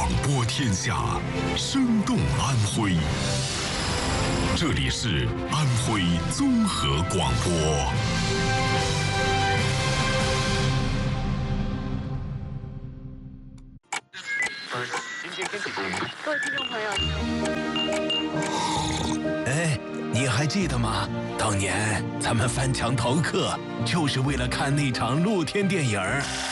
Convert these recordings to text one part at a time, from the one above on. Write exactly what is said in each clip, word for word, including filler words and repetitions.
广播天下，生动安徽。这里是安徽综合广播。 各位听众朋友， 哎，你还记得吗？当年咱们翻墙逃课，就是为了看那场露天电影。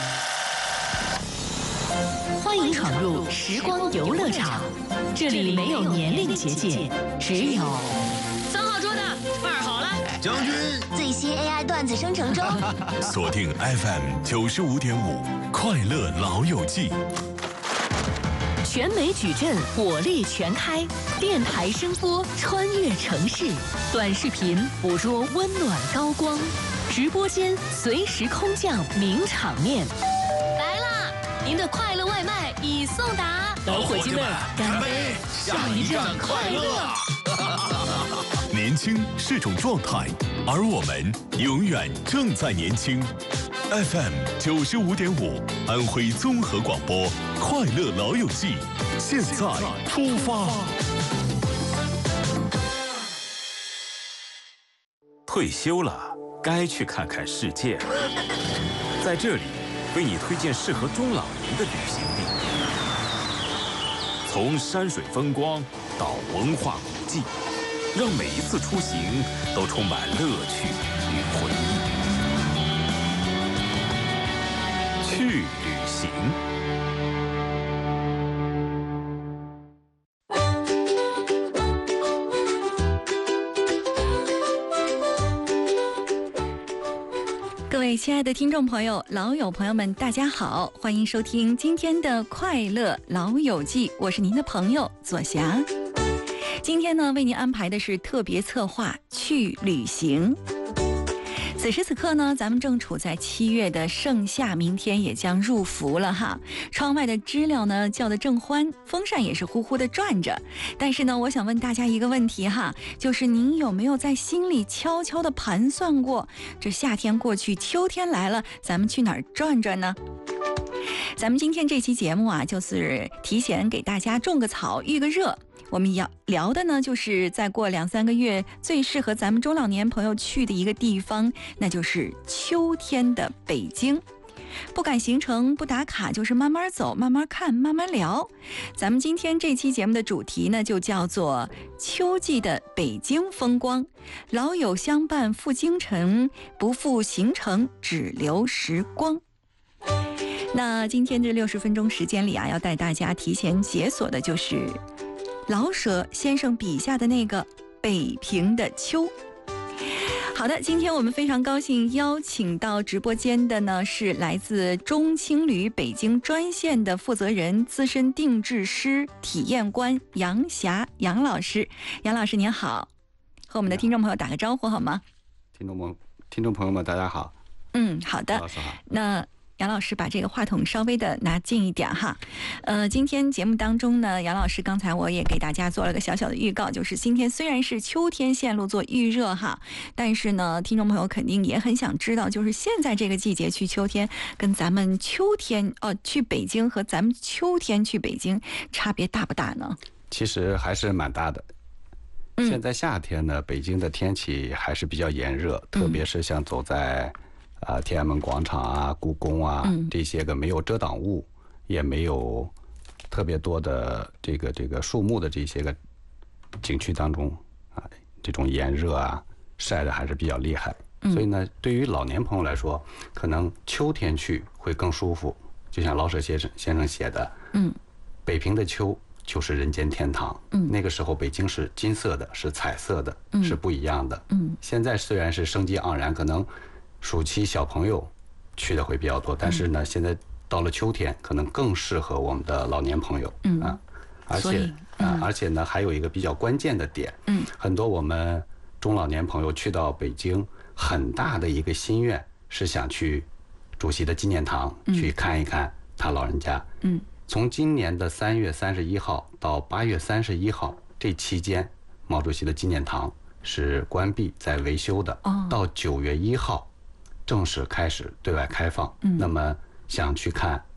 欢迎闯入时光游乐场，这里没有年龄结界，只有三号桌的饭好了， 将军最新 A I 段子生成中。 锁定 F M 九十五点五，快乐老友记。 全美矩阵火力全开，电台声波穿越城市，短视频捕捉温暖高光，直播间随时空降名场面。 来啦！您的快乐外卖已送达， 老伙计们，干杯！ 下一站快乐。 年轻是种状态，而我们永远正在年轻。F M 九十五点五，安徽综合广播，快乐老友记，现在出发。 退休了，该去看看世界了。在这里，为你推荐适合中老年的旅行地，从山水风光到文化古迹，让每一次出行都充满乐趣与回忆。去旅行。 各位亲爱的听众朋友、老友朋友们，大家好，欢迎收听今天的快乐老友记，我是您的朋友左霞。今天呢，为您安排的是特别策划去旅行。此时此刻呢，咱们正处在七月的盛夏，明天也将入伏了哈。窗外的知了呢叫得正欢，风扇也是呼呼的转着。但是呢，我想问大家一个问题哈，就是您有没有在心里悄悄地盘算过，这夏天过去，秋天来了，咱们去哪儿转转呢？咱们今天这期节目啊，就是提前给大家种个草，预个热。我们要聊的呢，就是再过两三个月最适合咱们中老年朋友去的一个地方，那就是秋天的北京。不赶行程，不打卡，就是慢慢走，慢慢看，慢慢聊。咱们今天这期节目的主题呢，就叫做秋季的北京风光。老友相伴赴京城，不负行程，只留时光。那今天这六十分钟时间里啊，要带大家提前解锁的就是老舍先生笔下的那个北平的秋。好的，今天我们非常高兴邀请到直播间的呢，是来自中青旅北京专线的负责人、资深定制师、体验官杨霞杨老师。杨老师您好，和我们的听众朋友打个招呼好吗？ 听众朋听众朋友们，大家好。 嗯，好的。 老师好。 那杨老师把这个话筒稍微的拿近一点哈，呃，今天节目当中呢，杨老师刚才我也给大家做了个小小的预告，就是今天虽然是秋天线路做预热哈，但是呢，听众朋友肯定也很想知道，就是现在这个季节去秋天，跟咱们秋天哦去北京和咱们秋天去北京差别大不大呢？ 其实还是蛮大的。 嗯、 现在夏天呢，北京的天气还是比较炎热，嗯、特别是像走在啊、呃、天安门广场啊、故宫啊、嗯、这些个没有遮挡物，也没有特别多的这个这个树木的这些个景区当中啊，这种炎热啊晒的还是比较厉害。嗯、所以呢，对于老年朋友来说，可能秋天去会更舒服。就像老舍先生先生写的，嗯，北平的秋就是人间天堂。嗯，那个时候北京是金色的，是彩色的，嗯、是不一样的。嗯，现在虽然是生机盎然，可能暑期小朋友去的会比较多，但是呢，嗯、现在到了秋天，可能更适合我们的老年朋友。嗯啊，而且、嗯、啊，而且呢，还有一个比较关键的点。嗯，很多我们中老年朋友去到北京，很大的一个心愿是想去主席的纪念堂、嗯、去看一看他老人家。嗯。从今年的三月三十一号到八月三十一号这期间，毛主席的纪念堂是关闭在维修的。哦、到九月一号正式开始对外开放。嗯、那么想去看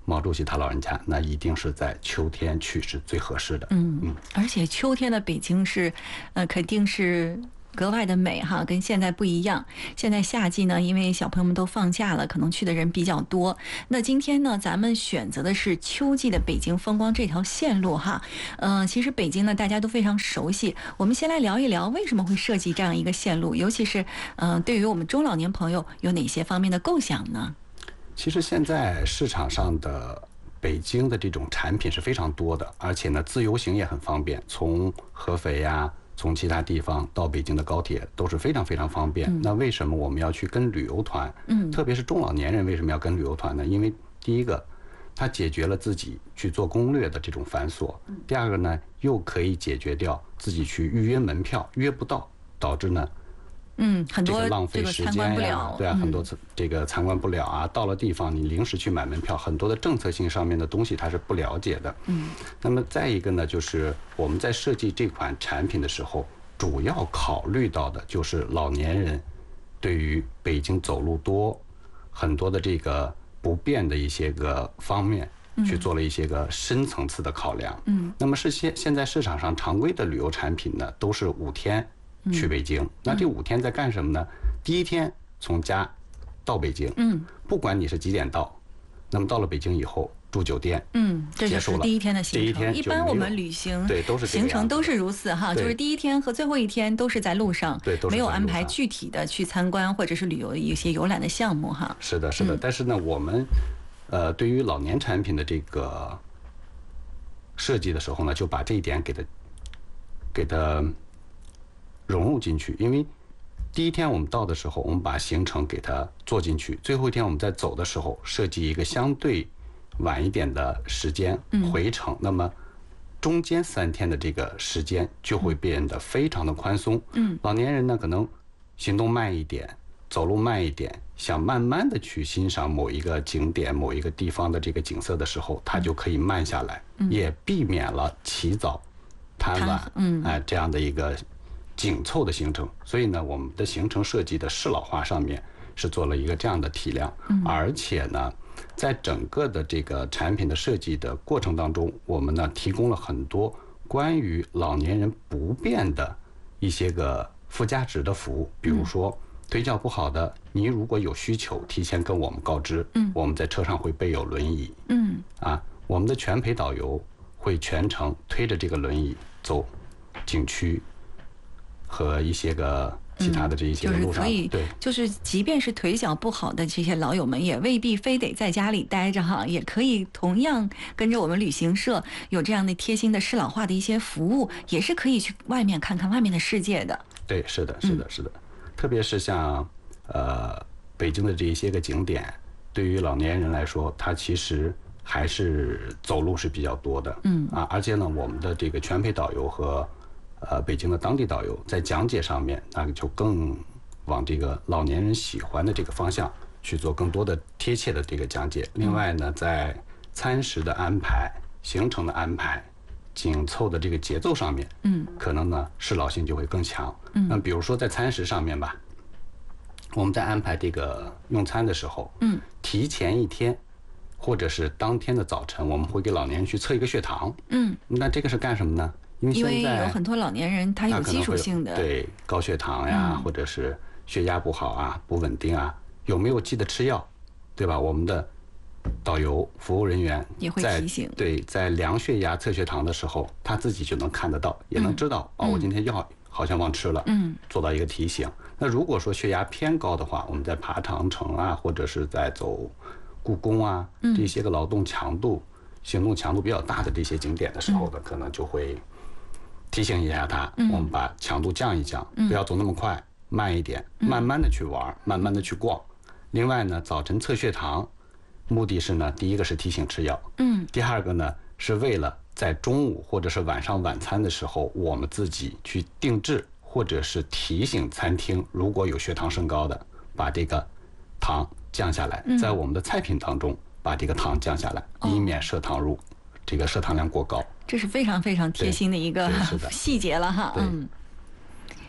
毛主席他老人家，那一定是在秋天去是最合适的。 嗯嗯，而且秋天的北京是，呃，肯定是格外的美哈，跟现在不一样。现在夏季呢，因为小朋友们都放假了，可能去的人比较多。那今天呢，咱们选择的是秋季的北京风光这条线路哈。呃，其实北京呢，大家都非常熟悉。我们先来聊一聊为什么会设计这样一个线路，尤其是呃，对于我们中老年朋友有哪些方面的构想呢？ 其实现在市场上的北京的这种产品是非常多的，而且呢，自由行也很方便，从合肥呀。从其他地方到北京的高铁都是非常非常方便。嗯、那为什么我们要去跟旅游团？嗯，特别是中老年人为什么要跟旅游团呢？因为第一个，它解决了自己去做攻略的这种繁琐；第二个呢，又可以解决掉自己去预约门票约不到，导致呢。 嗯，很多这个浪费时间呀，对啊， 嗯、 很多这个参观不了啊。到了地方，你临时去买门票，很多的政策性上面的东西他是不了解的。嗯，那么再一个呢，就是我们在设计这款产品的时候，主要考虑到的就是老年人对于北京走路多，很多的这个不便的一些个方面，去做了一些个深层次的考量。嗯，那么是现现在市场上常规的旅游产品呢，都是五天。去北京，那这五天在干什么呢？第一天从家到北京，嗯，不管你是几点到，那么到了北京以后住酒店， 嗯，这就是第一天的行程。 第一天一般我们旅行对都是行程都是如此哈，就是第一天和最后一天都是在路上， 对， 没有安排具体的去参观或者是旅游一些游览的项目哈。 是的，是的，嗯、但是呢，我们呃对于老年产品的这个设计的时候呢，就把这一点给它给它。融入进去，因为第一天我们到的时候，我们把行程给它做进去；最后一天我们在走的时候，设计一个相对晚一点的时间回程。嗯、那么中间三天的这个时间就会变得非常的宽松。嗯，老年人呢可能行动慢一点，走路慢一点，想慢慢的去欣赏某一个景点、某一个地方的这个景色的时候，他就可以慢下来，嗯、也避免了起早贪晚，嗯，哎、呃、这样的一个。紧凑的行程，所以呢，我们的行程设计的适老化上面是做了一个这样的体量，嗯、而且呢，在整个的这个产品的设计的过程当中，我们呢提供了很多关于老年人不便的一些个附加值的服务，比如说腿脚不好的，你如果有需求，提前跟我们告知，嗯，我们在车上会备有轮椅，嗯，啊，我们的全陪导游会全程推着这个轮椅走景区。和一些个其他的这一些路上， 嗯、就是可以， 对， 就是即便是腿脚不好的这些老友们，也未必非得在家里待着哈，也可以同样跟着我们旅行社有这样的贴心的适老化的一些服务，也是可以去外面看看外面的世界的。 对，是的，是的，是的，嗯、特别是像呃北京的这一些个景点，对于老年人来说，它其实还是走路是比较多的，嗯啊，而且呢，我们的这个全陪导游和呃，北京的当地导游在讲解上面，那就更往这个老年人喜欢的这个方向去做更多的贴切的这个讲解。另外呢，在餐食的安排、行程的安排、紧凑的这个节奏上面，嗯，可能呢适老性就会更强。嗯，那比如说在餐食上面吧，我们在安排这个用餐的时候，嗯，提前一天或者是当天的早晨，我们会给老年人去测一个血糖。嗯，那这个是干什么呢？ 因为有很多老年人他有基础性的对高血糖呀，嗯、或者是血压不好啊、不稳定啊，有没有记得吃药，对吧？我们的导游服务人员也会提醒， 对，在量血压、测血糖的时候，他自己就能看得到，也能知道、嗯、哦，我今天药好像忘吃了，嗯，做到一个提醒。那如果说血压偏高的话，我们在爬长城啊，或者是在走故宫啊，嗯、这些个劳动强度、行动强度比较大的这些景点的时候呢，嗯、可能就会。提醒一下他，嗯、我们把强度降一降，嗯、不要走那么快，慢一点，嗯、慢慢的去玩，慢慢的去逛。另外呢，早晨测血糖，目的是呢，第一个是提醒吃药，嗯，第二个呢是为了在中午或者是晚上晚餐的时候，我们自己去定制或者是提醒餐厅，如果有血糖升高的，把这个糖降下来，嗯、在我们的菜品当中把这个糖降下来，哦、以免摄糖入。这个摄糖量过高， 这是非常非常贴心的一个细节了哈。嗯，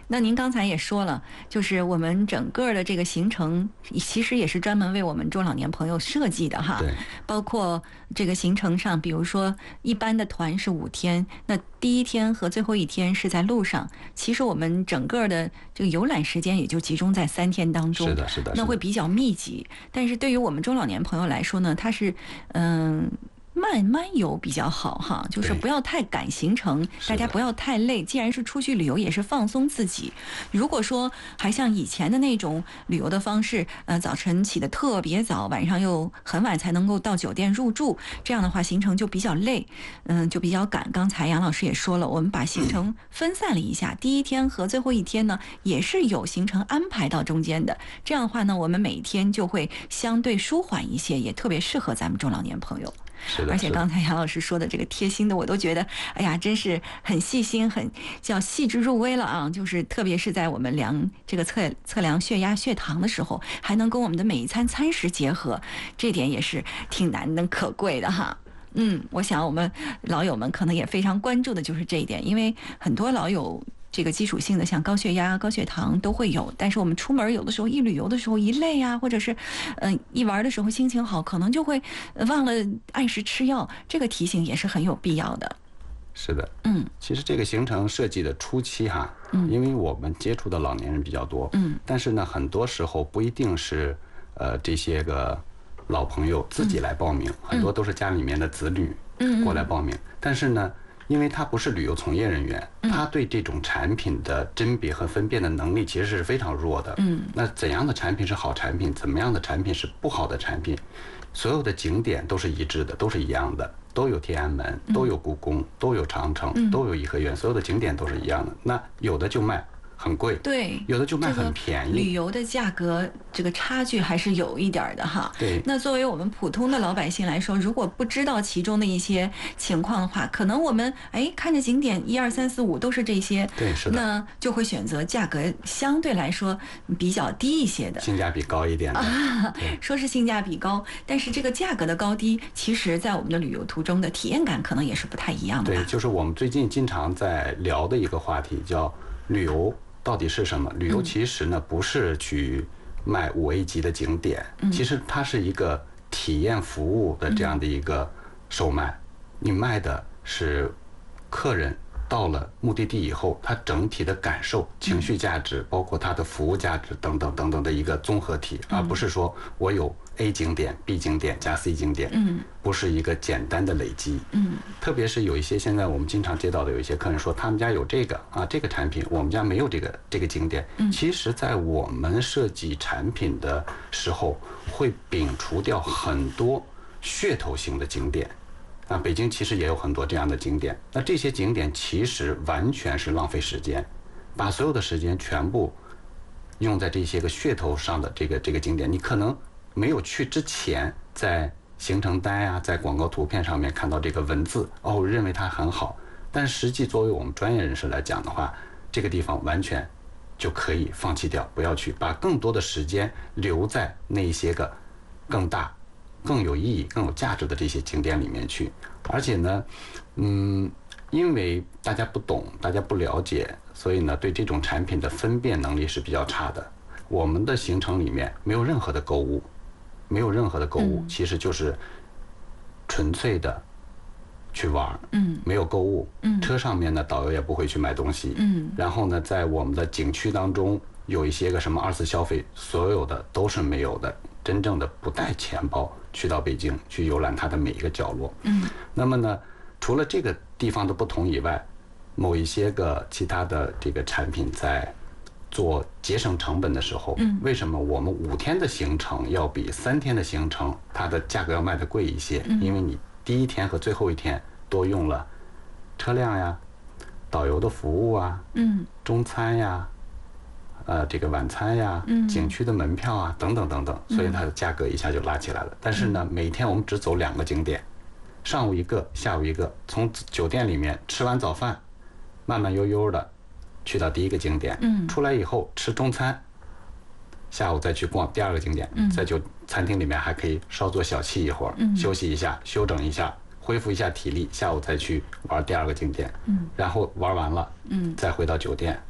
那您刚才也说了，就是我们整个的这个行程，其实也是专门为我们中老年朋友设计的哈。 对。 包括这个行程上，比如说一般的团是五天，那第一天和最后一天是在路上，其实我们整个的这个游览时间也就集中在三天当中。 是的，是的。 那会比较密集，但是对于我们中老年朋友来说呢，它是嗯。慢慢游比较好哈，就是不要太赶行程，大家不要太累。既然是出去旅游，也是放松自己。如果说还像以前的那种旅游的方式，呃，早晨起得特别早，晚上又很晚才能够到酒店入住，这样的话行程就比较累，嗯，就比较赶。刚才杨老师也说了，我们把行程分散了一下，第一天和最后一天呢，也是有行程安排到中间的。这样的话呢，我们每一天就会相对舒缓一些，也特别适合咱们中老年朋友。 是的， 而且刚才杨老师说的这个贴心的，我都觉得，哎呀，真是很细心，很叫细致入微了啊！就是特别是在我们量这个测测量血压、血糖的时候，还能跟我们的每一餐餐食结合，这点也是挺难能可贵的哈。嗯，我想我们老友们可能也非常关注的就是这一点，因为很多老友这个基础性的像高血压、高血糖都会有，但是我们出门有的时候一旅游的时候一累啊，或者是嗯、呃、一玩的时候心情好，可能就会忘了按时吃药，这个提醒也是很有必要的。 是的， 嗯， 其实这个行程设计的初期哈，嗯，因为我们接触的老年人比较多，嗯，但是呢，很多时候不一定是呃这些个老朋友自己来报名，嗯、很多都是家里面的子女过来报名，嗯、但是呢。因为他不是旅游从业人员，他对这种产品的甄别和分辨的能力其实是非常弱的。嗯，那怎样的产品是好产品，怎么样的产品是不好的产品，所有的景点都是一致的，都是一样的，都有天安门，都有故宫，都有长城，都有颐和园，所有的景点都是一样的。那有的就卖很贵， 对， 有的就卖很便宜。 旅游的价格这个差距还是有一点的哈。 对。 那作为我们普通的老百姓来说，如果不知道其中的一些情况的话，可能我们哎看着景点一二三四五都是这些， 对，是的， 那就会选择价格相对来说比较低一些的， 性价比高一点的。 啊、说是性价比高，但是这个价格的高低，其实在我们的旅游途中的体验感可能也是不太一样的吧。 对，就是我们最近经常在聊的一个话题，叫旅游。到底是什么？旅游其实呢，不是去卖五 A 级的景点，嗯、其实它是一个体验服务的这样的一个售卖。嗯、你卖的是客人到了目的地以后，他整体的感受、情绪价值，包括他的服务价值等等等等的一个综合体，嗯、而不是说我有 A 景点、B 景点加 C 景点，嗯，不是一个简单的累积，嗯，特别是有一些现在我们经常接到的有一些客人说，他们家有这个啊这个产品，我们家没有这个这个景点，嗯，其实在我们设计产品的时候，会摒除掉很多噱头型的景点。啊，北京其实也有很多这样的景点，那这些景点其实完全是浪费时间，把所有的时间全部用在这些个噱头上的这个这个景点，你可能没有去之前，在行程单啊，在广告图片上面看到这个文字，哦，认为它很好，但实际作为我们专业人士来讲的话，这个地方完全就可以放弃掉，不要去，把更多的时间留在那些个更大、更有意义、更有价值的这些景点里面去。而且呢，嗯，因为大家不懂，大家不了解，所以呢，对这种产品的分辨能力是比较差的。我们的行程里面没有任何的购物，没有任何的购物，嗯、其实就是纯粹的去玩，嗯，没有购物，嗯，车上面呢，导游也不会去买东西，嗯，然后呢，在我们的景区当中有一些个什么二次消费，所有的都是没有的。真正的不带钱包去到北京去游览它的每一个角落，嗯，那么呢，除了这个地方的不同以外，某一些个其他的这个产品在做节省成本的时候，嗯，为什么我们五天的行程要比三天的行程它的价格要卖得贵一些？嗯，因为你第一天和最后一天多用了车辆呀、导游的服务啊、嗯、中餐呀。呃，这个晚餐呀，嗯、景区的门票啊，等等等等，所以它的价格一下就拉起来了。嗯、但是呢，每天我们只走两个景点，上午一个，下午一个。从酒店里面吃完早饭，慢慢悠悠的去到第一个景点，嗯、出来以后吃中餐，下午再去逛第二个景点，嗯、在酒餐厅里面还可以稍作小憩一会儿，嗯、休息一下，休整一下，恢复一下体力，下午再去玩第二个景点，嗯、然后玩完了，嗯、再回到酒店。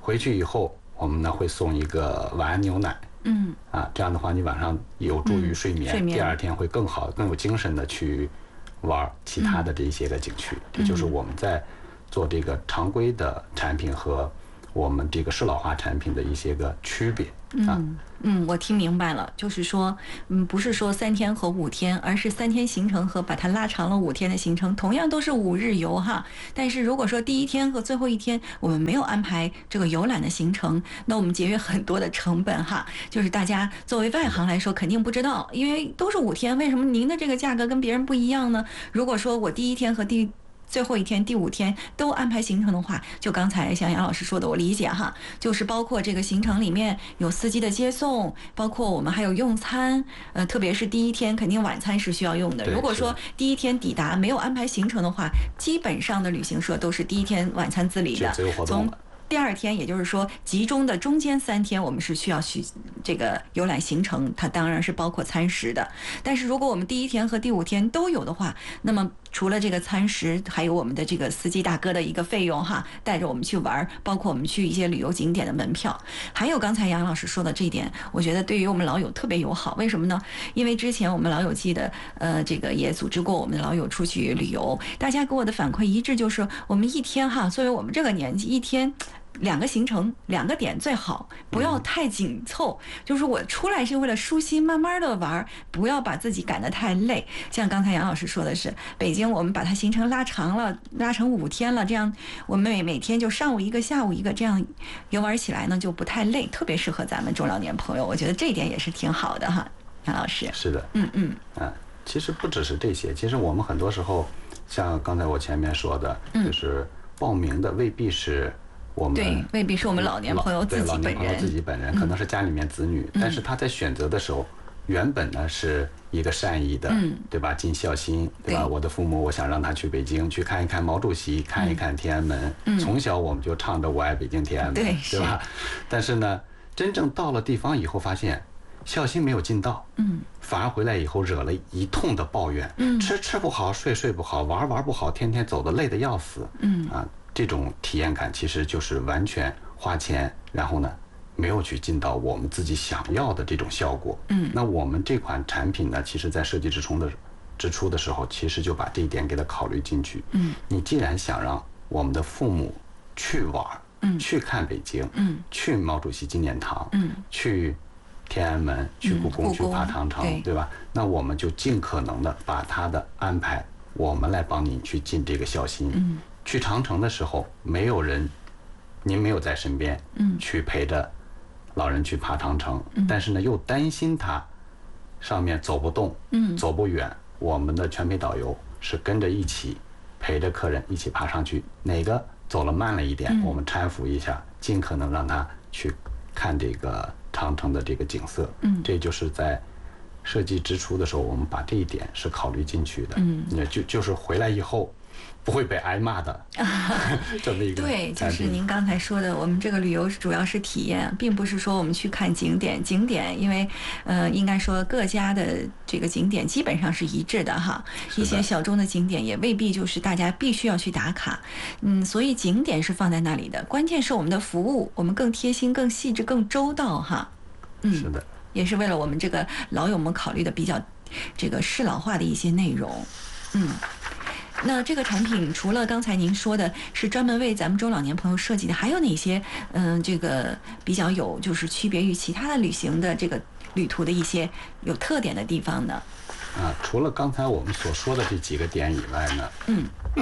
回去以后我们呢会送一个晚安牛奶。嗯，啊，这样的话你晚上有助于睡眠，嗯、睡眠第二天会更好、更有精神的去玩其他的这些个景区。嗯、这就是我们在做这个常规的产品和我们这个适老化产品的一些个区别啊。 嗯嗯，我听明白了，就是说，嗯，不是说三天和五天，而是三天行程和把它拉长了五天的行程，同样都是五日游哈。但是如果说第一天和最后一天我们没有安排这个游览的行程，那我们节约很多的成本哈。就是大家作为外行来说肯定不知道，因为都是五天，为什么您的这个价格跟别人不一样呢？如果说我第一天和第最后一天第五天都安排行程的话，就刚才像杨老师说的，我理解哈，就是包括这个行程里面有司机的接送，包括我们还有用餐，呃，特别是第一天肯定晚餐是需要用的。如果说第一天抵达没有安排行程的话，基本上的旅行社都是第一天晚餐自理的，从第二天，也就是说集中的中间三天，我们是需要去这个游览行程，它当然是包括餐食的。但是如果我们第一天和第五天都有的话，那么除了这个餐食，还有我们的这个司机大哥的一个费用哈，带着我们去玩，包括我们去一些旅游景点的门票，还有刚才杨老师说的这一点，我觉得对于我们老友特别友好。为什么呢？因为之前我们老友记的呃这个也组织过我们的老友出去旅游，大家给我的反馈一致就是我们一天哈，作为我们这个年纪一天。两个行程，两个点最好，不要太紧凑。嗯、就是我出来是为了舒心，慢慢的玩，不要把自己赶得太累。像刚才杨老师说的是，北京我们把它行程拉长了，拉成五天了，这样我们每每天就上午一个，下午一个，这样游玩起来呢就不太累，特别适合咱们中老年朋友。我觉得这一点也是挺好的哈，杨老师。 是的， 嗯嗯啊，其实不只是这些，其实我们很多时候，像刚才我前面说的，就是报名的未必是。我们对，未必是我们老年朋友自己本人， 自己本人可能是家里面子女，嗯、但是他在选择的时候，原本呢是一个善意的，嗯、对吧？尽孝心，对吧？对我的父母，我想让他去北京去看一看毛主席，看一看天安门。嗯、从小我们就唱着我爱北京天安门，对，对吧？但是呢，真正到了地方以后，发现孝心没有尽到，嗯，反而回来以后惹了一通的抱怨，嗯，吃吃不好，睡睡不好，玩玩不好，天天走得累得要死，嗯啊。这种体验感其实就是完全花钱，然后呢，没有去尽到我们自己想要的这种效果。嗯，那我们这款产品呢，其实在设计之初的之初的时候，其实就把这一点给它考虑进去。嗯，你既然想让我们的父母去玩，嗯，去看北京，嗯，去毛主席纪念堂，嗯，去天安门，去故宫，嗯、去爬长城，对, 对吧？那我们就尽可能的把它的安排，我们来帮你去尽这个孝心。嗯。去长城的时候，没有人，您没有在身边，嗯，去陪着老人去爬长城，嗯、但是呢，又担心他上面走不动，嗯，走不远。我们的全陪导游是跟着一起陪着客人一起爬上去，哪个走了慢了一点，嗯、我们搀扶一下，尽可能让他去看这个长城的这个景色。嗯，这就是在设计之初的时候，我们把这一点是考虑进去的。嗯，就就是回来以后。不会被挨骂的，这么一个对，就是您刚才说的，我们这个旅游主要是体验，并不是说我们去看景点。景点，因为呃，应该说各家的这个景点基本上是一致的哈，一些小众的景点也未必就是大家必须要去打卡。嗯，所以景点是放在那里的，关键是我们的服务，我们更贴心、更细致、更周到哈。 嗯，是的， 也是为了我们这个老友们考虑的比较这个适老化的一些内容。嗯。那这个产品除了刚才您说的是专门为咱们中老年朋友设计的，还有哪些嗯这个比较有就是区别于其他的旅行的这个旅途的一些有特点的地方呢？ 啊，除了刚才我们所说的这几个点以外呢，嗯，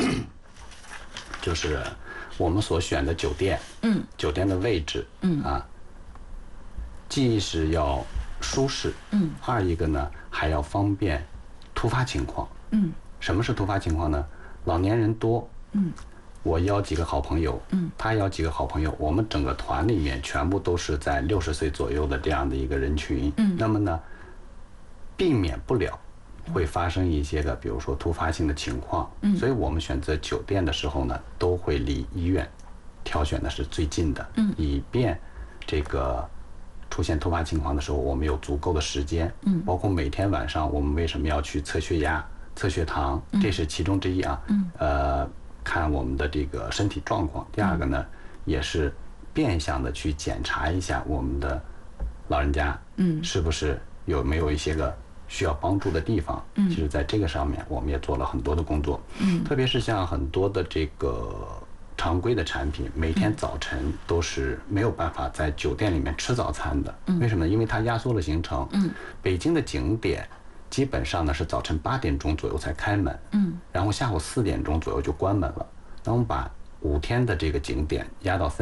就是我们所选的酒店，嗯，酒店的位置，嗯啊，既是要舒适，嗯，二一个呢还要方便突发情况，嗯。什么是突发情况呢？老年人多，嗯，我邀几个好朋友，嗯，他邀几个好朋友，我们整个团里面全部都是在六十岁左右的这样的一个人群，嗯，那么呢，避免不了会发生一些个，比如说突发性的情况，嗯，所以我们选择酒店的时候呢，都会离医院挑选的是最近的，嗯，以便这个出现突发情况的时候，我们有足够的时间，嗯，包括每天晚上我们为什么要去测血压？测血糖，这是其中之一啊。嗯，呃，看我们的这个身体状况。第二个呢，也是变相的去检查一下我们的老人家，嗯，是不是有没有一些个需要帮助的地方。嗯，其实在这个上面我们也做了很多的工作。嗯，特别是像很多的这个常规的产品，每天早晨都是没有办法在酒店里面吃早餐的。嗯，为什么呢？因为它压缩了行程。嗯，北京的景点基本上呢是早晨八点钟左右才开门。嗯，然后下午四点钟左右就关门了。那我们把五天的这个景点压到三